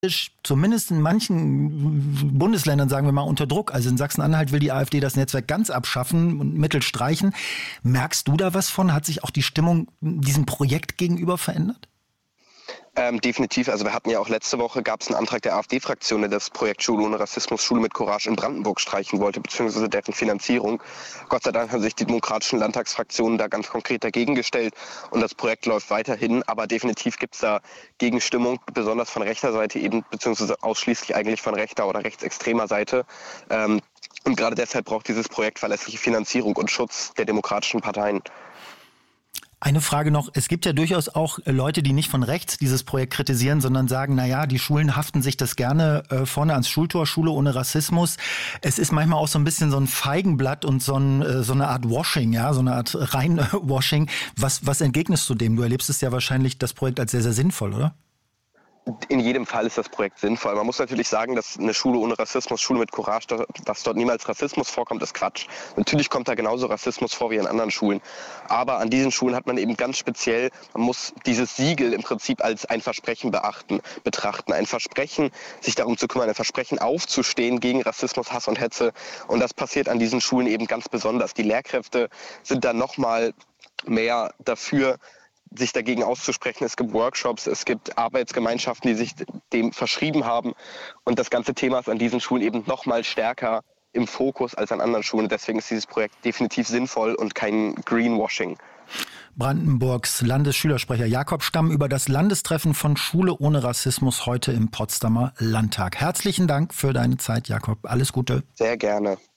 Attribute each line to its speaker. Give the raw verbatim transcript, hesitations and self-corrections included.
Speaker 1: zumindest in manchen Bundesländern, sagen wir mal, unter Druck. Also in Sachsen-Anhalt will die AfD das Netzwerk ganz abschaffen und Mittel streichen. Merkst du da was von? Hat sich auch die Stimmung diesem Projekt gegenüber verändert?
Speaker 2: Ähm, definitiv. Also wir hatten ja auch letzte Woche, gab es einen Antrag der AfD-Fraktion, der das Projekt Schule ohne Rassismus, Schule mit Courage in Brandenburg streichen wollte, beziehungsweise deren Finanzierung. Gott sei Dank haben sich die demokratischen Landtagsfraktionen da ganz konkret dagegen gestellt und das Projekt läuft weiterhin. Aber definitiv gibt es da Gegenstimmung, besonders von rechter Seite eben, beziehungsweise ausschließlich eigentlich von rechter oder rechtsextremer Seite. Ähm, und gerade deshalb braucht dieses Projekt verlässliche Finanzierung und Schutz der demokratischen Parteien.
Speaker 1: Eine Frage noch, es gibt ja durchaus auch Leute, die nicht von rechts dieses Projekt kritisieren, sondern sagen, na ja, die Schulen haften sich das gerne äh, vorne ans Schultor, Schule ohne Rassismus. Es ist manchmal auch so ein bisschen so ein Feigenblatt und so, ein, äh, so eine Art Washing, ja, so eine Art Reinwashing. Was, was entgegnest du dem? Du erlebst es ja wahrscheinlich, das Projekt als sehr, sehr sinnvoll, oder?
Speaker 2: In jedem Fall ist das Projekt sinnvoll. Man muss natürlich sagen, dass eine Schule ohne Rassismus, Schule mit Courage, dass dort niemals Rassismus vorkommt, ist Quatsch. Natürlich kommt da genauso Rassismus vor wie an anderen Schulen. Aber an diesen Schulen hat man eben ganz speziell, man muss dieses Siegel im Prinzip als ein Versprechen beachten, betrachten. Ein Versprechen, sich darum zu kümmern, ein Versprechen aufzustehen gegen Rassismus, Hass und Hetze. Und das passiert an diesen Schulen eben ganz besonders. Die Lehrkräfte sind dann nochmal mehr dafür, sich dagegen auszusprechen. Es gibt Workshops, es gibt Arbeitsgemeinschaften, die sich dem verschrieben haben. Und das ganze Thema ist an diesen Schulen eben noch mal stärker im Fokus als an anderen Schulen. Deswegen ist dieses Projekt definitiv sinnvoll und kein Greenwashing.
Speaker 1: Brandenburgs Landesschülersprecher Jakob Stamm über das Landestreffen von Schule ohne Rassismus heute im Potsdamer Landtag. Herzlichen Dank für deine Zeit, Jakob. Alles Gute.
Speaker 2: Sehr gerne.